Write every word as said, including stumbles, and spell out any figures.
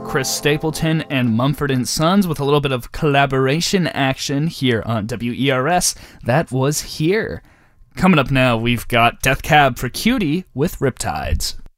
Chris Stapleton and Mumford and Sons with a little bit of collaboration action here on W E R S. That was Here. Coming up now, we've got Death Cab for Cutie with Riptides.